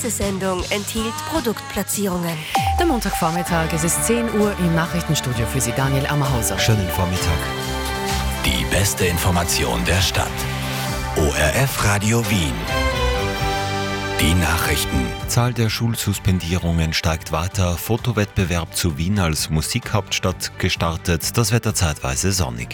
Diese Sendung enthielt Produktplatzierungen. Der Montagvormittag, es ist 10 Uhr im Nachrichtenstudio für Sie, Daniel Ammerhauser. Schönen Vormittag. Die beste Information der Stadt. ORF Radio Wien. Die Nachrichten. Zahl der Schulsuspendierungen steigt weiter. Fotowettbewerb zu Wien als Musikhauptstadt gestartet. Das Wetter zeitweise sonnig.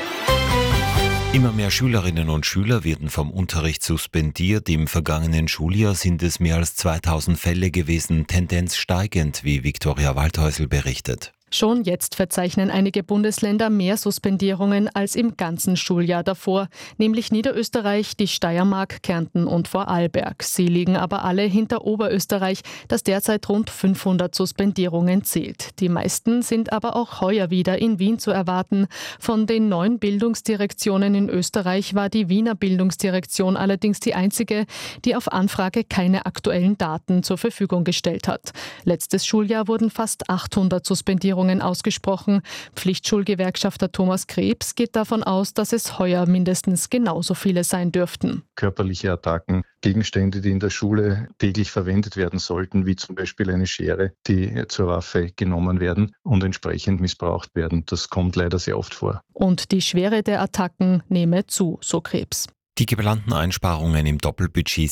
Immer mehr Schülerinnen und Schüler werden vom Unterricht suspendiert. Im vergangenen Schuljahr sind es mehr als 2000 Fälle gewesen, Tendenz steigend, wie Viktoria Waldhäusl berichtet. Schon jetzt verzeichnen einige Bundesländer mehr Suspendierungen als im ganzen Schuljahr davor, nämlich Niederösterreich, die Steiermark, Kärnten und Vorarlberg. Sie liegen aber alle hinter Oberösterreich, das derzeit rund 500 Suspendierungen zählt. Die meisten sind aber auch heuer wieder in Wien zu erwarten. Von den 9 Bildungsdirektionen in Österreich war die Wiener Bildungsdirektion allerdings die einzige, die auf Anfrage keine aktuellen Daten zur Verfügung gestellt hat. Letztes Schuljahr wurden fast 800 Suspendierungen ausgesprochen. Pflichtschulgewerkschafter Thomas Krebs geht davon aus, dass es heuer mindestens genauso viele sein dürften. Körperliche Attacken, Gegenstände, die in der Schule täglich verwendet werden sollten, wie zum Beispiel eine Schere, die zur Waffe genommen werden und entsprechend missbraucht werden. Das kommt leider sehr oft vor. Und die Schwere der Attacken nehme zu, so Krebs. Die geplanten Einsparungen im Doppelbudget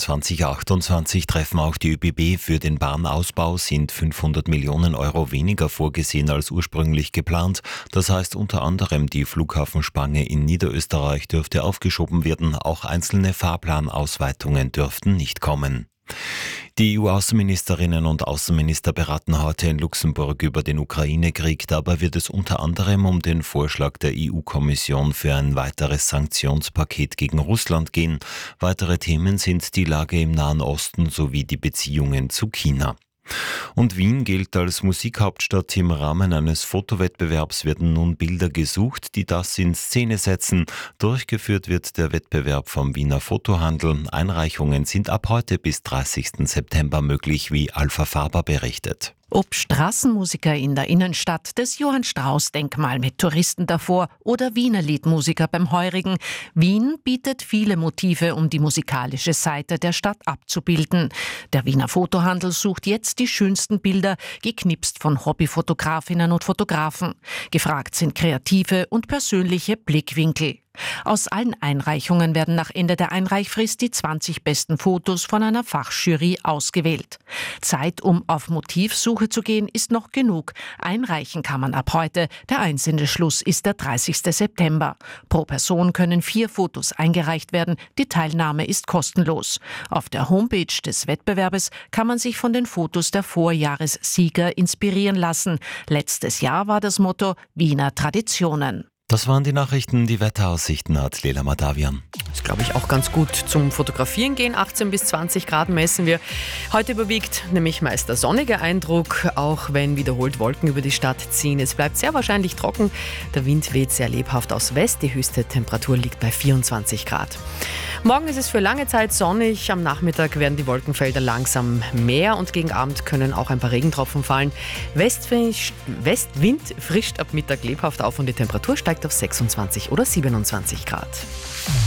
27/28 treffen auch die ÖBB. Für den Bahnausbau sind 500 Millionen Euro weniger vorgesehen als ursprünglich geplant. Das heißt unter anderem, die Flughafenspange in Niederösterreich dürfte aufgeschoben werden. Auch einzelne Fahrplanausweitungen dürften nicht kommen. Die EU-Außenministerinnen und Außenminister beraten heute in Luxemburg über den Ukraine-Krieg. Dabei wird es unter anderem um den Vorschlag der EU-Kommission für ein weiteres Sanktionspaket gegen Russland gehen. Weitere Themen sind die Lage im Nahen Osten sowie die Beziehungen zu China. Und Wien gilt als Musikhauptstadt. Im Rahmen eines Fotowettbewerbs werden nun Bilder gesucht, die das in Szene setzen. Durchgeführt wird der Wettbewerb vom Wiener Fotohandel. Einreichungen sind ab heute bis 30. September möglich, wie Alpha Faber berichtet. Ob Straßenmusiker in der Innenstadt, das Johann-Strauß-Denkmal mit Touristen davor oder Wiener Liedmusiker beim Heurigen, Wien bietet viele Motive, um die musikalische Seite der Stadt abzubilden. Der Wiener Fotohandel sucht jetzt die schönsten Bilder, geknipst von Hobbyfotografinnen und Fotografen. Gefragt sind kreative und persönliche Blickwinkel. Aus allen Einreichungen werden nach Ende der Einreichfrist die 20 besten Fotos von einer Fachjury ausgewählt. Zeit, um auf Motivsuche zu gehen, ist noch genug. Einreichen kann man ab heute. Der Einsendeschluss ist der 30. September. Pro Person können 4 Fotos eingereicht werden. Die Teilnahme ist kostenlos. Auf der Homepage des Wettbewerbes kann man sich von den Fotos der Vorjahressieger inspirieren lassen. Letztes Jahr war das Motto Wiener Traditionen. Das waren die Nachrichten. Die Wetteraussichten hat Lela Madavian. Das glaube ich auch ganz gut zum Fotografieren gehen. 18 bis 20 Grad messen wir. Heute überwiegt nämlich meist der sonnige Eindruck, auch wenn wiederholt Wolken über die Stadt ziehen. Es bleibt sehr wahrscheinlich trocken. Der Wind weht sehr lebhaft aus West. Die höchste Temperatur liegt bei 24 Grad. Morgen ist es für lange Zeit sonnig. Am Nachmittag werden die Wolkenfelder langsam mehr und gegen Abend können auch ein paar Regentropfen fallen. Westwind frischt ab Mittag lebhaft auf und die Temperatur steigt auf 26 oder 27 Grad.